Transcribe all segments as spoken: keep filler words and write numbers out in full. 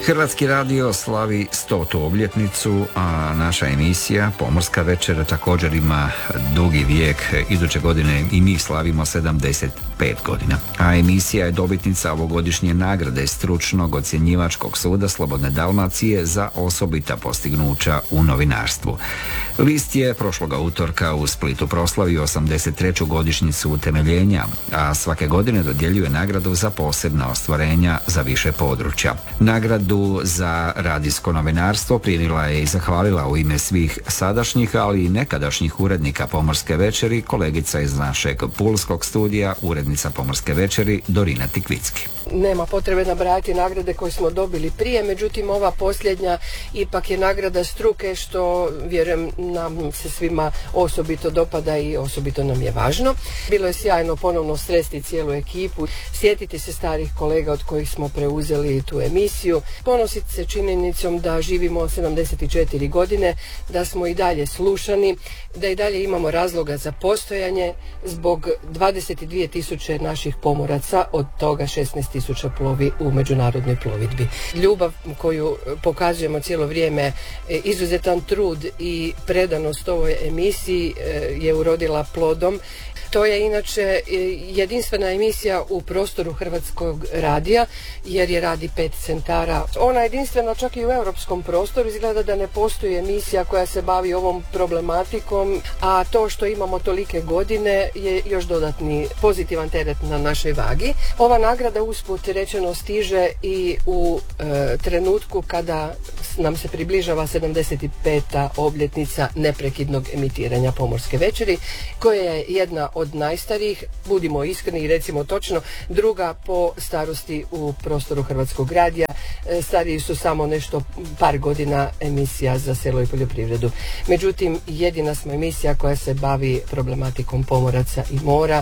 Hrvatski radio slavi stotu obljetnicu, a naša emisija Pomorska večer također ima dugi vijek. Iduće godine i mi slavimo sedamdeset pet godina. A emisija je dobitnica ovogodišnje nagrade stručnog ocjenjivačkog suda Slobodne Dalmacije za osobita postignuća u novinarstvu. List je prošloga utorka u Splitu proslavio osamdeset treću godišnjicu utemeljenja, a svake godine dodjeljuje nagradu za posebna ostvarenja za više područja. Nagradu za radijsko novinarstvo primila je i zahvalila u ime svih sadašnjih, ali i nekadašnjih urednika Pomorske večeri kolegica iz našeg pulskog studija, urednica Pomorske večeri Dorina Tikvicki. Nema potrebe nabrajati nagrade koje smo dobili prije, međutim ova posljednja ipak je nagrada struke, što vjerujem nam se svima osobito dopada i osobito nam je važno. Bilo je sjajno ponovno sresti cijelu ekipu, sjetiti se starih kolega od kojih smo preuzeli tu emisiju, ponositi se činjenicom da živimo sedamdeset četiri godine, da smo i dalje slušani, da i dalje imamo razloga za postojanje zbog dvadeset dvije tisuće naših pomoraca, od toga šesnaest tisuća plovi u međunarodnoj plovidbi. Ljubav koju pokazujemo cijelo vrijeme, izuzetan trud i predanost ovoj emisiji je urodila plodom. To je inače jedinstvena emisija u prostoru Hrvatskog radija, jer je radi pet centara. Ona je jedinstvena čak i u europskom prostoru. Izgleda da ne postoji emisija koja se bavi ovom problematikom, a to što imamo tolike godine je još dodatni pozitivan teret na našoj vagi. Ova nagrada usput rečeno stiže i u e, trenutku kada nam se približava sedamdeset peta obljetnica neprekidnog emitiranja Pomorske večeri, koja je jedna od najstarijih, budimo iskreni i recimo točno, druga po starosti u prostoru Hrvatskog radija. Stariji su samo nešto par godina emisija za selo i poljoprivredu. Međutim, jedina smo emisija koja se bavi problematikom pomoraca i mora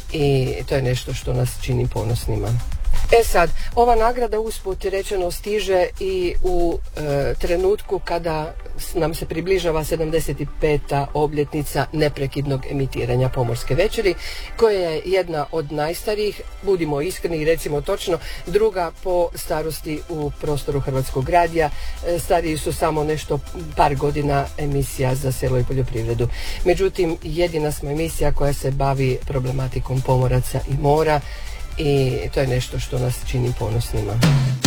i to je nešto što nas čini ponosnima. E sad, ova nagrada usput rečeno stiže i u e, trenutku kada nam se približava sedamdeset peta obljetnica neprekidnog emitiranja Pomorske večeri, koja je jedna od najstarijih, budimo iskreni i recimo točno, druga po starosti u prostoru Hrvatskog radija. E, stariji su samo nešto par godina emisija za selo i poljoprivredu. Međutim, jedina smo emisija koja se bavi problematikom pomoraca i mora i to je nešto što nas čini ponosnima.